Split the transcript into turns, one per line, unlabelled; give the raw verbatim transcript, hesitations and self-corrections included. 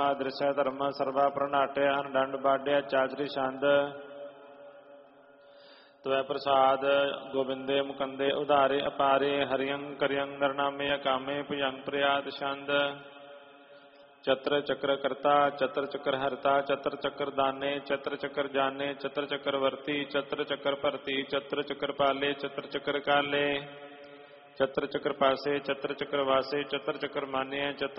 ਦ੍ਰਿਸ਼ੈ ਧਰਮ ਸਰਵਾ ਪ੍ਰਣਾਟਿਆ ਹਨ ਡੰਡ ਬਾਡਿਆ ਚਾਚਰੀ ਛੰਦ ਤਵੈ ਪ੍ਰਸਾਦ ਗੋਬਿੰਦੇ ਮੁਕੰਦੇ ਉਧਾਰੇ ਅਪਾਰੇ ਹਰਿਯੰ ਕਰਿਯੰ ਨਰਨਾਮੇ ਅਕਾਮੇ ਭੁਜੰਗ ਪ੍ਰਿਆਦ ਛੰਦ ਚਤਰ ਚੱਕਰ ਕਰਤਾ ਚਤਰ ਚੱਕਰ ਹਰਤਾ ਚਤਰ ਚੱਕਰ ਦਾਨੇ ਚਤਰ ਚੱਕਰ ਜਾਨੇ ਚਤਰ ਚੱਕਰ ਵਰਤੀ ਚਤਰ ਚੱਕਰ ਭਰਤੀ ਚਤਰ ਚੱਕਰ ਪਾਲੇ ਚਤਰ ਚੱਕਰ ਕਾਲੇ ਚਤਰ ਚੱਕਰ ਪਾਸੇ ਚਤਰ ਚੱਕਰ ਵਾਸੇ ਚਤਰ ਚੱਕਰ ਮਾਨਿਆ ਚਤਰ